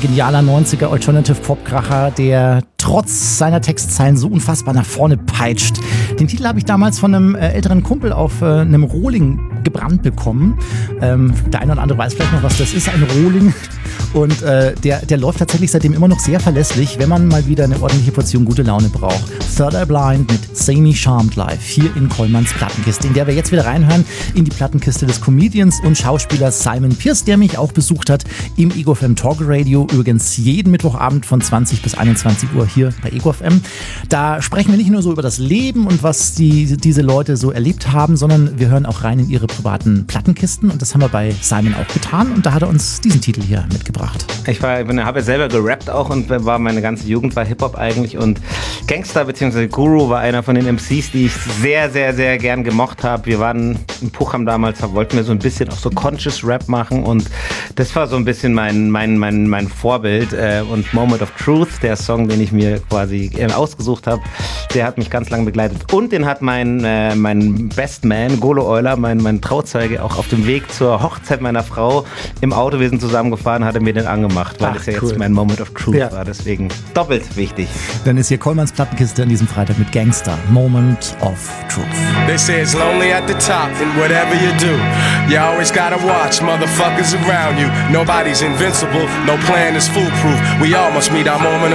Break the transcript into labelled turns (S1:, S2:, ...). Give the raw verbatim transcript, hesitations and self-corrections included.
S1: genialer neunziger Alternative-Pop-Kracher, der trotz seiner Textzeilen so unfassbar nach vorne peitscht. Den Titel habe ich damals von einem äh, älteren Kumpel auf äh, einem Rohling gebrannt bekommen. Ähm, der eine oder andere weiß vielleicht noch, was das ist, ein Rohling. Und äh, der, der läuft tatsächlich seitdem immer noch sehr verlässlich, wenn man mal wieder eine ordentliche Portion gute Laune braucht. Third Eye Blind mit Sammy Charmed Live hier in Kollmanns Plattenkiste, in der wir jetzt wieder reinhören in die Plattenkiste des Comedians und Schauspielers Simon Pierce, der mich auch besucht hat im Ego F M Talk Radio, übrigens jeden Mittwochabend von zwanzig bis einundzwanzig Uhr hier bei Ego F M. Da sprechen wir nicht nur so über das Leben und was die, diese Leute so erlebt haben, sondern wir hören auch rein in ihre privaten Plattenkisten und das haben wir bei Simon auch getan und da hat er uns diesen Titel hier mitgebracht.
S2: Ich war, ich habe ja selber gerappt auch und war meine ganze Jugend war Hip-Hop eigentlich und Gangster bzw. Guru war einer von den M Cs, die ich sehr, sehr, sehr gern gemocht habe. Wir waren in Puchheim damals, wollten wir so ein bisschen auch so Conscious Rap machen und das war so ein bisschen mein, mein, mein, mein Vorbild und Moment of Truth, der Song, den ich mir quasi ausgesucht habe, der hat mich ganz lange begleitet und den hat mein, äh, mein Best Man, Golo Euler, mein, mein Trauzeuge, auch auf dem Weg zur Hochzeit meiner Frau im Auto, wir sind zusammengefahren, hat er mir den angemacht, weil Ach, das ja cool. jetzt mein Moment of Truth ja. war, deswegen doppelt wichtig.
S1: Dann ist hier Kollmanns Plattenkiste an diesem Freitag mit Gangster, Moment of Truth.
S3: They say it's lonely at the top and whatever you do, you always gotta watch motherfuckers around you. Nobody's invincible, no plan is foolproof. We all must meet our moment of